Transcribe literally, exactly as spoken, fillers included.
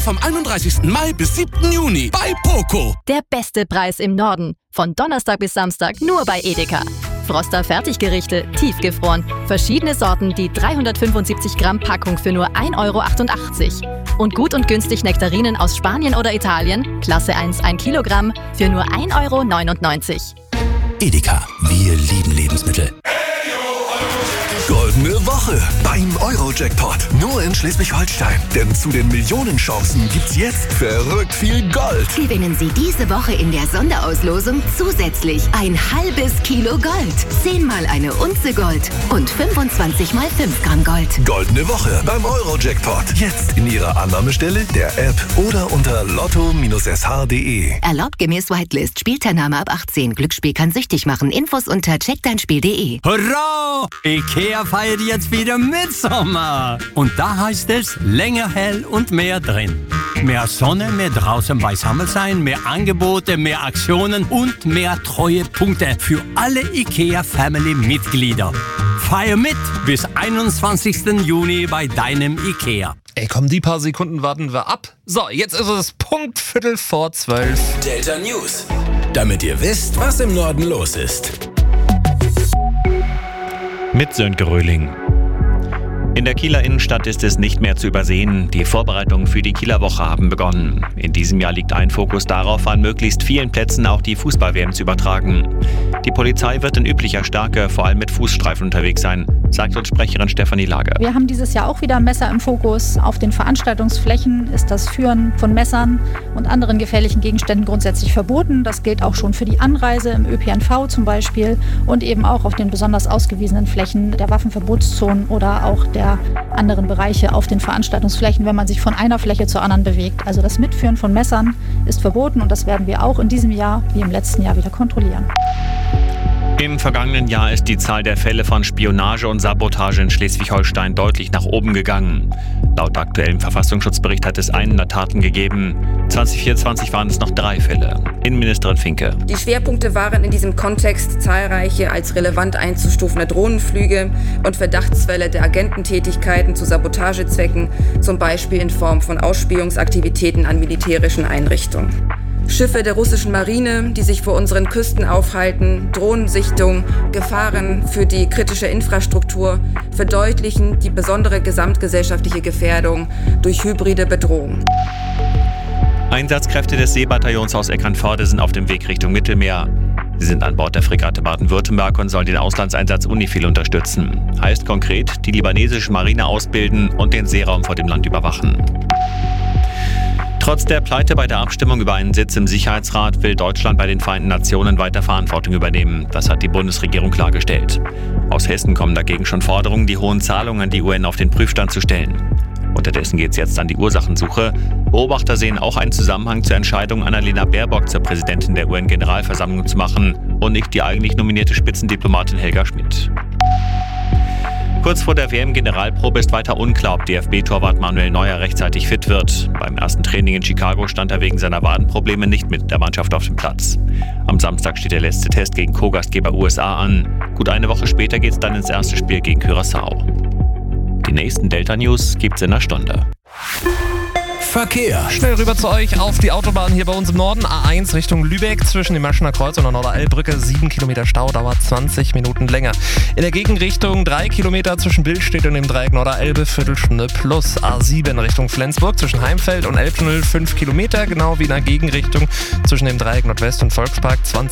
Vom einunddreißigsten Mai bis siebten Juni bei Poco. Der beste Preis im Norden. Von Donnerstag bis Samstag nur bei Edeka. Froster Fertiggerichte, tiefgefroren. Verschiedene Sorten, die dreihundertfünfundsiebzig Gramm Packung für nur ein Euro achtundachtzig. Und gut und günstig Nektarinen aus Spanien oder Italien, Klasse eins, ein Kilogramm, für nur ein Euro neunundneunzig. Edeka, wir lieben Lebensmittel. Goldene Woche beim Euro-Jackpot. Nur in Schleswig-Holstein. Denn zu den Millionenchancen gibt's jetzt verrückt viel Gold. Gewinnen Sie diese Woche in der Sonderauslosung zusätzlich ein halbes Kilo Gold, zehnmal eine Unze Gold und fünfundzwanzig mal fünf Gramm Gold. Goldene Woche beim Euro-Jackpot. Jetzt in Ihrer Annahmestelle, der App oder unter lotto S H punkt de. Erlaubt gemäß Whitelist. Spielteilnahme ab achtzehn. Glücksspiel kann süchtig machen. Infos unter check dein spiel punkt de. Hurra! Ikea feiert jetzt wieder Mitsommer. Und da heißt es, länger hell und mehr drin. Mehr Sonne, mehr draußen beisammen sein, mehr Angebote, mehr Aktionen und mehr Treuepunkte für alle Ikea-Family-Mitglieder. Feier mit bis einundzwanzigsten Juni bei deinem Ikea. Ey, komm, die paar Sekunden warten wir ab. So, jetzt ist es Punkt Viertel vor zwölf. Delta News. Damit ihr wisst, was im Norden los ist. Mit Sönke Röhling. In der Kieler Innenstadt ist es nicht mehr zu übersehen. Die Vorbereitungen für die Kieler Woche haben begonnen. In diesem Jahr liegt ein Fokus darauf, an möglichst vielen Plätzen auch die Fußball-W M zu übertragen. Die Polizei wird in üblicher Stärke vor allem mit Fußstreifen unterwegs sein, sagt uns Sprecherin Stefanie Lager. Wir haben dieses Jahr auch wieder Messer im Fokus. Auf den Veranstaltungsflächen ist das Führen von Messern und anderen gefährlichen Gegenständen grundsätzlich verboten. Das gilt auch schon für die Anreise im Ö P N V zum Beispiel und eben auch auf den besonders ausgewiesenen Flächen der Waffenverbotszonen oder auch der anderen Bereiche auf den Veranstaltungsflächen, wenn man sich von einer Fläche zur anderen bewegt. Also das Mitführen von Messern ist verboten und das werden wir auch in diesem Jahr wie im letzten Jahr wieder kontrollieren. Im vergangenen Jahr ist die Zahl der Fälle von Spionage und Sabotage in Schleswig-Holstein deutlich nach oben gegangen. Laut aktuellem Verfassungsschutzbericht hat es hundert Taten gegeben. zwanzig vierundzwanzig waren es noch drei Fälle. Innenministerin Finke. Die Schwerpunkte waren in diesem Kontext zahlreiche als relevant einzustufende Drohnenflüge und Verdachtsfälle der Agententätigkeiten zu Sabotagezwecken, zum Beispiel in Form von Ausspähungsaktivitäten an militärischen Einrichtungen. Schiffe der russischen Marine, die sich vor unseren Küsten aufhalten, Drohnensichtung, Gefahren für die kritische Infrastruktur verdeutlichen die besondere gesamtgesellschaftliche Gefährdung durch hybride Bedrohung. Einsatzkräfte des Seebataillons aus Eckernförde sind auf dem Weg Richtung Mittelmeer. Sie sind an Bord der Fregatte Baden-Württemberg und sollen den Auslandseinsatz UNIFIL unterstützen. Heißt konkret, die libanesische Marine ausbilden und den Seeraum vor dem Land überwachen. Trotz der Pleite bei der Abstimmung über einen Sitz im Sicherheitsrat will Deutschland bei den Vereinten Nationen weiter Verantwortung übernehmen. Das hat die Bundesregierung klargestellt. Aus Hessen kommen dagegen schon Forderungen, die hohen Zahlungen an die U N auf den Prüfstand zu stellen. Unterdessen geht es jetzt an die Ursachensuche. Beobachter sehen auch einen Zusammenhang zur Entscheidung, Annalena Baerbock zur Präsidentin der U N-Generalversammlung zu machen und nicht die eigentlich nominierte Spitzendiplomatin Helga Schmidt. Kurz vor der W M-Generalprobe ist weiter unklar, ob D F B-Torwart Manuel Neuer rechtzeitig fit wird. Beim ersten Training in Chicago stand er wegen seiner Wadenprobleme nicht mit der Mannschaft auf dem Platz. Am Samstag steht der letzte Test gegen Co-Gastgeber U S A an. Gut eine Woche später geht es dann ins erste Spiel gegen Curaçao. Die nächsten Delta-News gibt's in einer Stunde. Verkehr. Schnell rüber zu euch auf die Autobahn hier bei uns im Norden. A eins Richtung Lübeck zwischen dem Maschener Kreuz und der Norderelbbrücke. sieben Kilometer Stau, dauert zwanzig Minuten länger. In der Gegenrichtung drei Kilometer zwischen Billstedt und dem Dreieck Norderelbe, Viertelstunde plus. A sieben Richtung Flensburg zwischen Heimfeld und Elbtunnel fünf Kilometer, genau wie in der Gegenrichtung zwischen dem Dreieck Nordwest und Volkspark, zwanzig